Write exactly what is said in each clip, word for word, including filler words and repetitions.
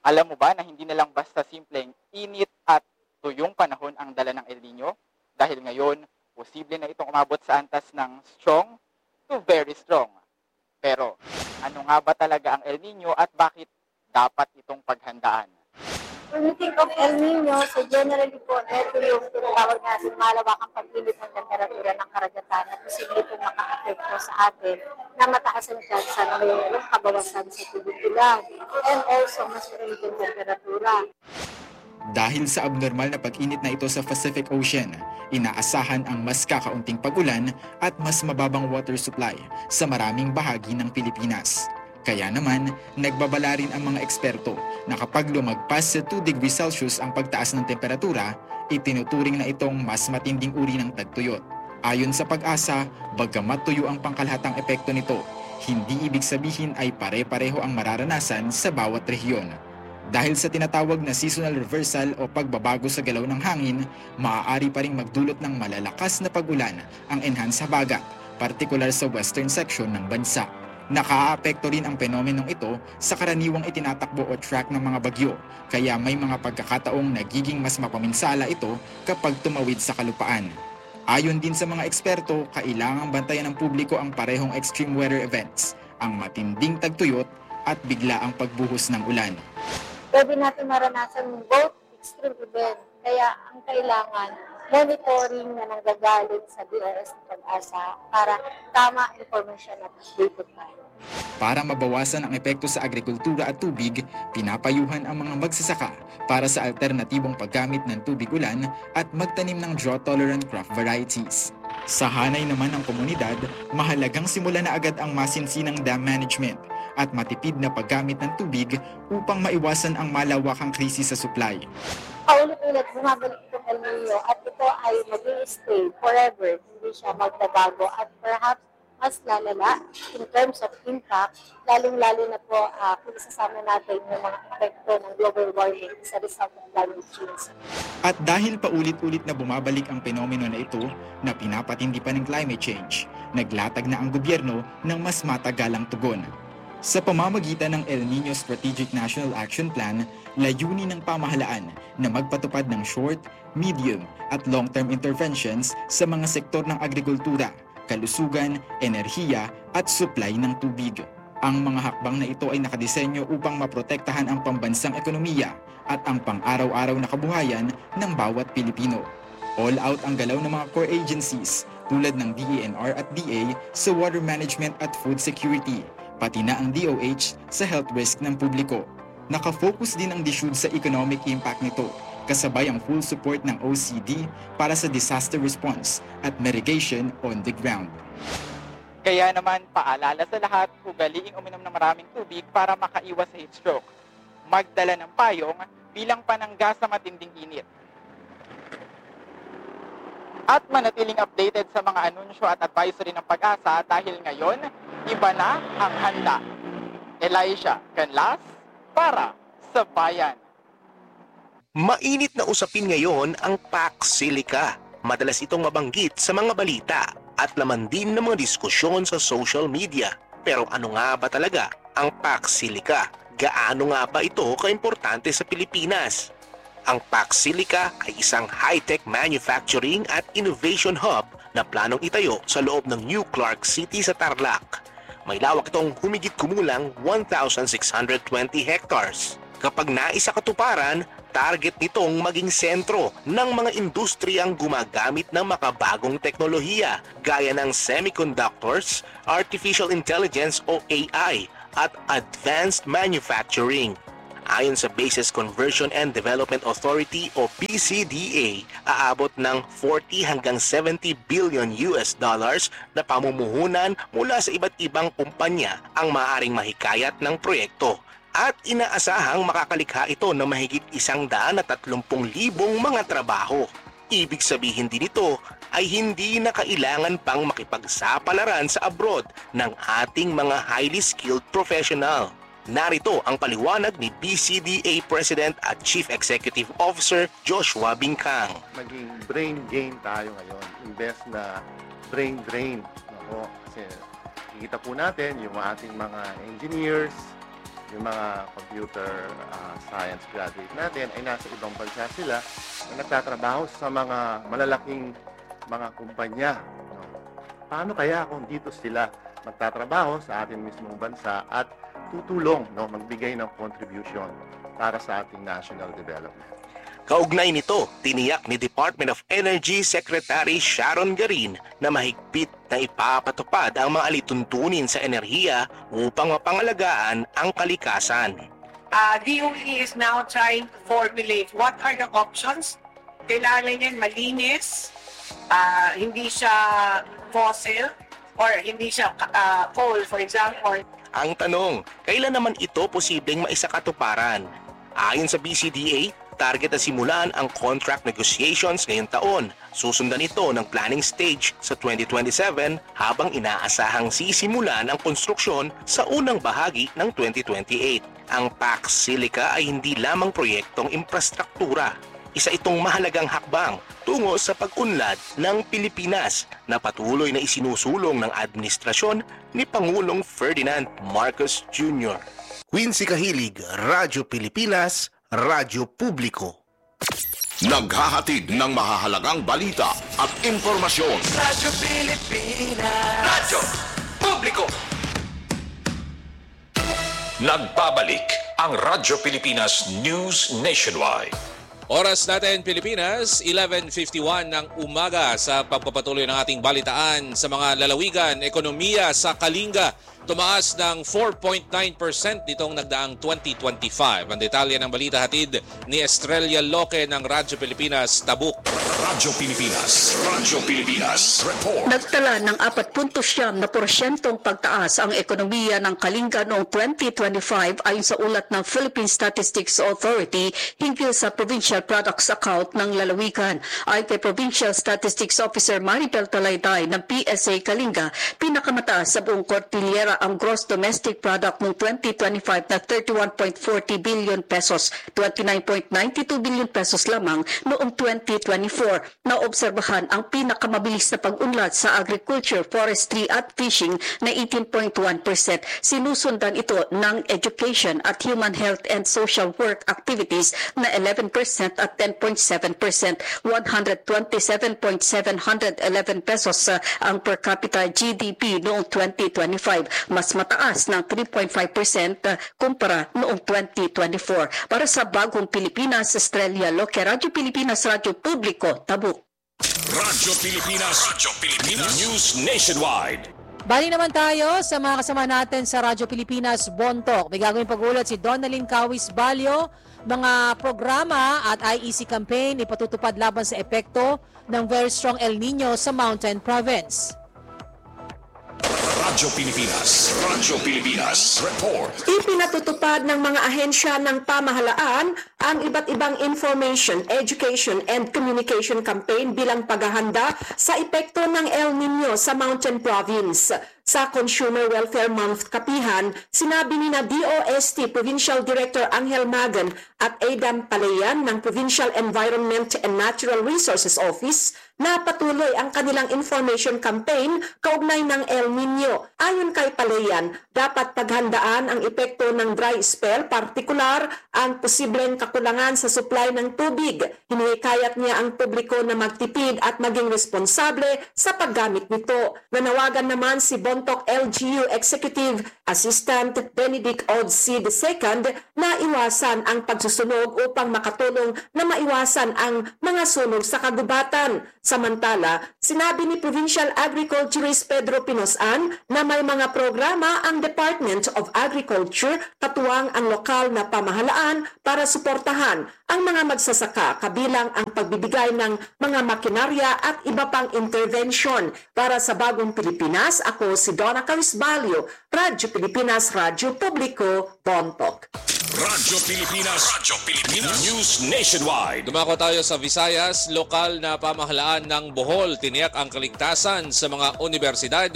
Alam mo ba na hindi na lang basta simpleng init at tuyong panahon ang dala ng El Nino? Dahil ngayon, posible na itong umabot sa antas ng strong to very strong. Pero ano nga ba talaga ang El Nino at bakit dapat itong paghandaan? When we think of El Nino, so generally po, ito yung tinatawag natin malawakang pag-init ng temperatura ng karagatan na posible po maka-apekto sa atin na mataas ang tsansa na mayroong kabawasan sa tubig ulan and also mas mainit yung temperatura. Dahil sa abnormal na pag-init na ito sa Pacific Ocean, inaasahan ang mas kakaunting pag-ulan at mas mababang water supply sa maraming bahagi ng Pilipinas. Kaya naman, nagbabala rin ang mga eksperto na kapag lumagpas sa two degrees Celsius ang pagtaas ng temperatura, itinuturing na itong mas matinding uri ng tagtuyot. Ayon sa Pag-asa, bagamat tuyo ang pangkalahatang epekto nito, hindi ibig sabihin ay pare-pareho ang mararanasan sa bawat rehiyon. Dahil sa tinatawag na seasonal reversal o pagbabago sa galaw ng hangin, maaari pa ring magdulot ng malalakas na pag-ulan ang enhanced habagat, partikular sa western section ng bansa. Nakaapekto rin ang penomenong ito sa karaniwang itinatakbo o track ng mga bagyo, kaya may mga pagkakataong nagiging mas mapaminsala ito kapag tumawid sa kalupaan. Ayon din sa mga eksperto, kailangang bantayan ng publiko ang parehong extreme weather events, ang matinding tagtuyot at biglaang pagbuhos ng ulan. Pwede natin maranasan both extreme event, kaya ang kailangan monitoring na nanggagaling sa D O S ng Pag-asa para tama informasyon at updated tayo. Para mabawasan ang epekto sa agrikultura at tubig, pinapayuhan ang mga magsasaka para sa alternatibong paggamit ng tubig ulan at magtanim ng drought-tolerant crop varieties. Sa hanay naman ng komunidad, mahalagang simulan na agad ang masinsinang dam management at matipid na paggamit ng tubig upang maiwasan ang malawakang krisis sa supply. Paulit-ulit bumabalik itong El Nino at ito ay mag-i-stay forever, hindi siya magbabago at perhaps mas lalala in terms of impact, lalong-lalo na po uh, kung isasama natin yung mga epekto ng global warming sa result of climate change. At dahil paulit-ulit na bumabalik ang penomeno na ito na pinapatindi pa ng climate change, naglatag na ang gobyerno ng mas matagalang tugon. Sa pamamagitan ng El Nino Strategic National Action Plan, layunin ng pamahalaan na magpatupad ng short, medium at long-term interventions sa mga sektor ng agrikultura, kalusugan, enerhiya at supply ng tubig. Ang mga hakbang na ito ay nakadisenyo upang maprotektahan ang pambansang ekonomiya at ang pang-araw-araw na kabuhayan ng bawat Pilipino. All out ang galaw ng mga core agencies tulad ng D E N R at D A sa water management at food security, pati na ang D O H sa health risk ng publiko. Nakafocus din ang D S U D sa economic impact nito, kasabay ang full support ng O C D para sa disaster response at mitigation on the ground. Kaya naman, paalala sa lahat, ugaliing uminom ng maraming tubig para makaiwas sa heat stroke. Magdala ng payong bilang panangga sa matinding init. At manatiling updated sa mga anunsyo at advisory ng Pag-asa dahil ngayon, iba na ang handa. Elijah Canlas para sa Bayan. Mainit na usapin ngayon ang Pax Silica. Madalas itong mabanggit sa mga balita at laman din ng mga diskusyon sa social media. Pero ano nga ba talaga ang Pax Silica? Gaano nga ba ito kaimportante sa Pilipinas? Ang Pax Silica ay isang high-tech manufacturing at innovation hub na planong itayo sa loob ng New Clark City sa Tarlac. May lawak itong humigit kumulang one thousand six hundred twenty hectares. Kapag naisa katuparan, target nitong maging sentro ng mga industriyang gumagamit ng makabagong teknolohiya gaya ng semiconductors, artificial intelligence o A I at advanced manufacturing. Ayon sa Bases Conversion and Development Authority o B C D A, aabot ng forty hanggang seventy billion U S dollars na pamumuhunan mula sa iba't ibang kumpanya ang maaaring mahikayat ng proyekto. At inaasahang makakalikha ito ng mahigit isang daan at tatlumpung libong mga trabaho. Ibig sabihin din ito ay hindi na kailangan pang makipagsapalaran sa abroad ng ating mga highly skilled professional. Narito ang paliwanag ni B C D A President at Chief Executive Officer Joshua Bincang. Maging brain gain tayo ngayon, invest na brain drain. Ako, kasi nakikita po natin yung ating mga engineers, yung mga computer ah, science graduate natin ay nasa ibang bansa sila na nagtatrabaho sa mga malalaking mga kumpanya. No? Paano kaya kung dito sila magtatrabaho sa ating mismong bansa at tutulong, no, magbigay ng contribution para sa ating national development? Kaugnay nito, tiniyak ni Department of Energy Secretary Sharon Garin na mahigpit na ipapatupad ang mga alituntunin sa enerhiya upang mapangalagaan ang kalikasan. Uh, D O E is now trying to formulate what are the options. Kailangan yan malinis, uh, hindi siya fossil, or hindi siya uh, coal, for example. Ang tanong, kailan naman ito posibleng maisakatuparan? Ayon sa B C D A, target na simulan ang contract negotiations ngayong taon. Susundan ito ng planning stage sa twenty twenty-seven habang inaasahang sisimulan ang konstruksyon sa unang bahagi ng twenty twenty-eight. Ang Pax Silica ay hindi lamang proyektong infrastruktura. Isa itong mahalagang hakbang tungo sa pag-unlad ng Pilipinas na patuloy na isinusulong ng administrasyon ni Pangulong Ferdinand Marcos Junior Quincy Kahilig, Radyo Pilipinas, Radyo Publiko. Naghahatid ng mahahalagang balita at impormasyon. Radyo Pilipinas. Radyo Publiko. Nagbabalik ang Radyo Pilipinas News Nationwide. Oras natin Pilipinas, eleven fifty-one ng umaga sa pagpapatuloy ng ating balitaan sa mga lalawigan, ekonomiya sa Kalinga. Tumaas ng four point nine percent nitong nagdaang twenty twenty-five. Ang detalye ng balita hatid ni Estrella Loque ng Radyo Pilipinas, Tabuk. Radyo Pilipinas. Radyo Pilipinas. Report. Nagtala ng four point nine na porsyentong pagtaas ang ekonomiya ng Kalinga noong twenty twenty-five ayon sa ulat ng Philippine Statistics Authority hinggil sa Provincial Products Account ng lalawigan. Ay kay Provincial Statistics Officer Maribel Talaytay ng P S A Kalinga, pinakamataas sa buong Cordillera ang gross domestic product noong twenty twenty-five na thirty-one point four zero billion pesos, twenty-nine point nine two billion pesos lamang noong twenty twenty-four. Naobserbahan ang pinakamabilis na pag-unlad sa agriculture, forestry at fishing na eighteen point one percent. Sinusundan ito ng education at human health and social work activities na eleven percent at ten point seven percent. one hundred twenty-seven point seven one one pesos uh, ang per capita G D P noong twenty twenty-five. Mas mataas ng three point five percent uh, kumpara noong twenty twenty-four. Para sa Bagong Pilipinas, Estrella Loque, Radyo Pilipinas, Radyo Publiko, Tabuk. Radyo Pilipinas. Radyo Pilipinas News Nationwide. Bali naman tayo sa mga kasama natin sa Radyo Pilipinas Bontok. May gagawin pag-ulat si Donalyn Cawis Balyo. Mga programa at I E C campaign ipatutupad laban sa epekto ng very strong El Nino sa Mountain Province. Radyo Pilipinas. Radyo Pilipinas. Report. Ipinatutupad ng mga ahensya ng pamahalaan ang iba't ibang information, education, and communication campaign bilang paghahanda sa epekto ng El Nino sa Mountain Province. Sa Consumer Welfare Month Kapihan, sinabi ni na D O S T Provincial Director Angel Magan at Aidan Palayan ng Provincial Environment and Natural Resources Office na patuloy ang kanilang information campaign kaugnay ng El Nino. Ayon kay Palayan, dapat paghandaan ang epekto ng dry spell, partikular ang posibleng kakulangan sa supply ng tubig. Hinihikayat niya ang publiko na magtipid at maging responsable sa paggamit nito. Nanawagan naman si Bontok L G U Executive Assistant Benedict Odsi the second na iwasan ang pagsusunog upang makatulong na maiwasan ang mga sunog sa kagubatan. Samantala, sinabi ni Provincial Agriculturist Pedro Pinosan na may mga programa ang Department of Agriculture katuwang ang lokal na pamahalaan para suportahan ang mga magsasaka kabilang ang pagbibigay ng mga makinarya at iba pang intervention. Para sa Bagong Pilipinas, ako si Donna Carisbalio, Radyo Pilipinas, Radyo Publiko, Bontok. Radyo Pilipinas. Radyo Pilipinas News Nationwide. Dumako tayo sa Visayas. Lokal na pamahalaan ng Bohol tiniyak ang kaligtasan sa mga universidad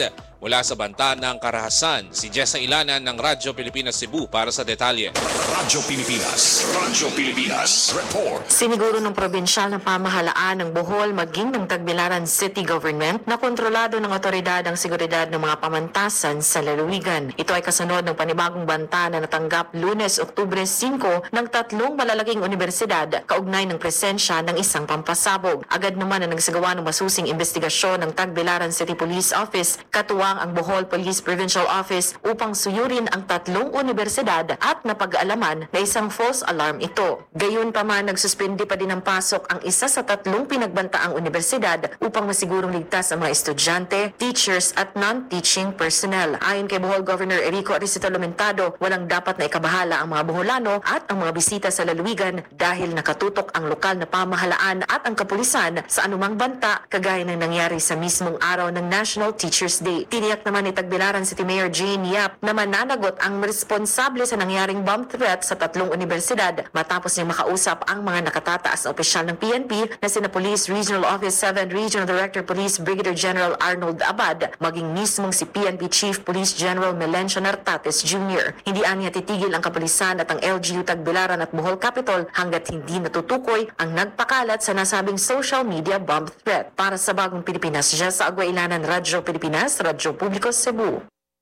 Mula sa Banta ng Karahasan, si Jessa Ilanan ng Radyo Pilipinas Cebu para sa detalye. Radyo Pilipinas, Radyo Pilipinas, report. Siniguro ng probinsyal na pamahalaan ng Bohol maging ng Tagbilaran City Government na kontrolado ng otoridad ang seguridad ng mga pamantasan sa lalawigan. Ito ay kasunod ng panibagong banta na natanggap Lunes, Oktubre singko ng tatlong malalaking universidad kaugnay ng presensya ng isang pampasabog. Agad naman na nagsagawa ng masusing investigasyon ng Tagbilaran City Police Office, katuwang ang Bohol Police Provincial Office upang suyurin ang tatlong universidad at napag-aalaman na isang false alarm ito. Gayunpaman, nagsuspindi pa din ng pasok ang isa sa tatlong pinagbantaang universidad upang masigurong ligtas ang mga estudyante, teachers at non-teaching personnel. Ayon kay Bohol Governor Erico Aristito Lumentado, walang dapat na ikabahala ang mga Boholano at ang mga bisita sa lalawigan dahil nakatutok ang lokal na pamahalaan at ang kapulisan sa anumang banta kagaya ng nangyari sa mismong araw ng National Teachers Day. Tiniyak naman ni Tagbilaran City Mayor Jane Yap na mananagot ang responsable sa nangyaring bomb threat sa tatlong universidad matapos niyang makausap ang mga nakatataas na opisyal ng P N P na sina Police Regional Office seven Regional Director Police Brigadier General Arnold Abad maging mismong si P N P Chief Police General Melencio Nartates Junior Hindi aniya titigil ang kapulisan at ang L G U Tagbilaran at Bohol Capital hanggat hindi natutukoy ang nagpakalat sa nasabing social media bomb threat. Para sa Bagong Pilipinas, Jessa Aguailanan, Radyo Pilipinas, Radyo Publiko Cebu.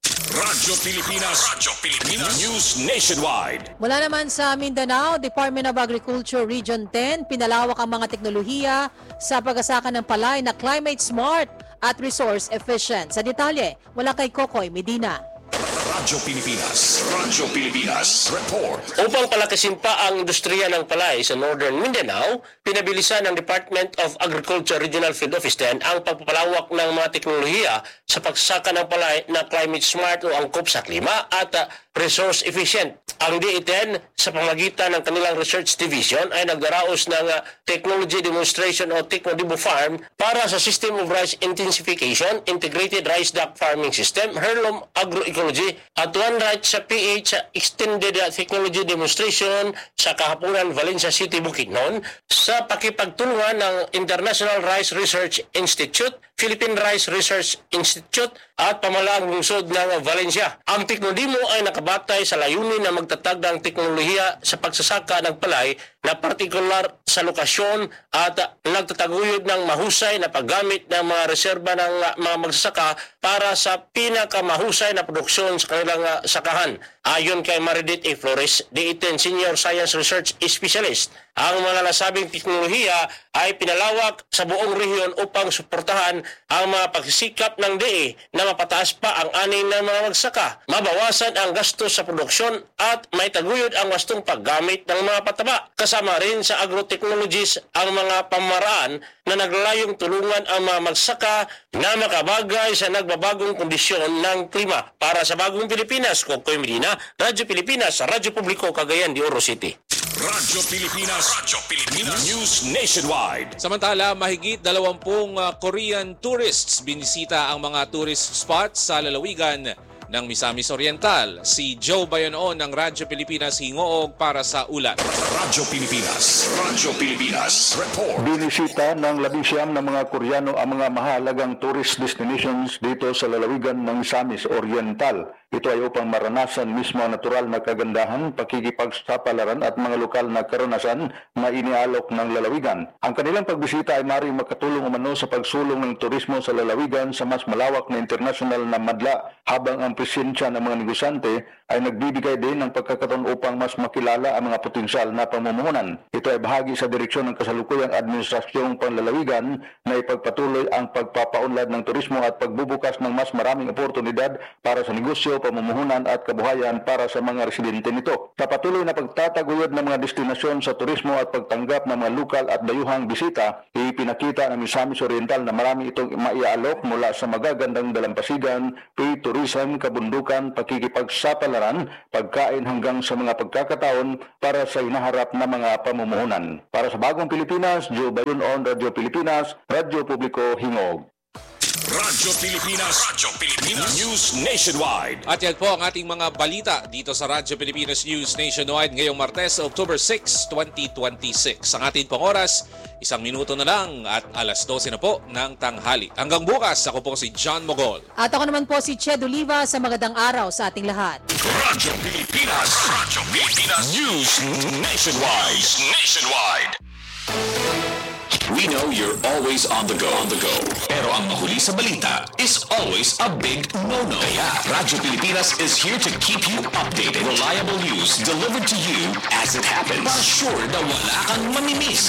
Radyo Pilipinas, Radyo Pilipinas, News Nationwide. Mula naman sa Mindanao, Department of Agriculture Region ten, pinalawak ang mga teknolohiya sa pag-asaka ng palay na climate smart at resource efficient. Sa detalye, mula kay Kokoy Medina. Radyo Pilipinas, Radyo Pilipinas, report. Upang palakasin pa ang industriya ng palay sa Northern Mindanao, pinabilisan ng Department of Agriculture Regional Field Office ten ang pagpapalawak ng mga teknolohiya sa pagsasaka ng palay na climate smart o angkop sa klima at uh, resource efficient. Ang D E ten sa pamamagitan ng kanilang research division ay nagdaraos ng uh, technology demonstration o Technodibo Farm para sa System of Rice Intensification, Integrated Rice Duck Farming System, Heirloom Agroecology at One Right sa P H Extended Technology Demonstration sa Kahapunan, Valencia City, Bukidnon sa pakipagtulungan ng International Rice Research Institute, Philippine Rice Research Institute at pamalaang lungsod ng Valencia. Ang Technodemo ay nakabatay sa layunin na magtatag ng teknolohiya sa pagsasaka ng palay na partikular sa lokasyon at nagtataguyod ng mahusay na paggamit ng mga reserba ng mga magsasaka para sa pinakamahusay na produksyon sa kanilang sakahan. Ayon kay Maridit A. Flores, D E ten Senior Science Research Specialist, ang mga nasabing teknolohiya ay pinalawak sa buong rehiyon upang suportahan ang mga pagsisikap ng D E na mapataas pa ang ani ng mga magsaka, mabawasan ang gastos sa produksyon at maitaguyod ang wastong paggamit ng mga pataba. Kasama rin sa agrotechnologies ang mga pamaraan na naglalayong tulungan ang mga magsaka na makabagay sa nagbabagong kondisyon ng klima. Para sa Bagong Pilipinas, Kokoy Medina, Radyo Pilipinas, Radyo Publiko, Cagayan de Oro City. Radyo Pilipinas, Radyo Pilipinas, News Nationwide. Samantala, mahigit dalawampung uh, Korean tourists binisita ang mga tourist spots sa lalawigan ng Misamis Oriental. Si Joe Bayonon ng Radyo Pilipinas Hingoog para sa ulat. Radyo Pilipinas, Radyo Pilipinas, report. Binisita ng labing siyam ng mga Koreano ang mga mahalagang tourist destinations dito sa lalawigan ng Misamis Oriental. Ito ay upang maranasan mismo ang natural na kagandahan, pakikipagsapalaran at mga lokal na karanasan na inialok ng lalawigan. Ang kanilang pagbisita ay maaaring makatulong umano sa pagsulong ng turismo sa lalawigan sa mas malawak na international na madla, habang ang presensya ng mga negosyante ay nagbibigay din ng pagkakataon upang mas makilala ang mga potensyal na pamumuhunan. Ito ay bahagi sa direksyon ng kasalukuyang administrasyong panlalawigan na ipagpatuloy ang pagpapaunlad ng turismo at pagbubukas ng mas maraming oportunidad para sa negosyo, pamumuhunan at kabuhayan para sa mga residente nito. Sa patuloy na pagtataguyod ng mga destinasyon sa turismo at pagtanggap ng mga lokal at dayuhang bisita, ipinakita ng Misamis Oriental na marami itong maialok mula sa magagandang dalampasigan, tourism, kabundukan, pakikipagsapalaran, pagkain hanggang sa mga pagkakataon para sa hinaharap na mga pamumuhunan. Para sa Bagong Pilipinas, Joe Bayonon, Radyo Pilipinas, Radyo Publiko, Hingog. Radyo Pilipinas. Radyo Pilipinas. News Nationwide. At yan po ang ating mga balita dito sa Radyo Pilipinas News Nationwide ngayong Martes, October six, twenty twenty-six. Ang ating pong oras, isang minuto na lang at alas dose na po ng tanghali. Hanggang bukas, ako po si John Mogol. At ako naman po si Ched Oliva sa magandang araw sa ating lahat. Radyo Pilipinas. Radyo Pilipinas News Nationwide. Nationwide. We know you're always on the go, on the go. Pero ang mahuli sa balita is always a big no-no. Kaya Radyo Pilipinas is here to keep you updated. Reliable news delivered to you as it happens. Para sure na wala kang mamimiss.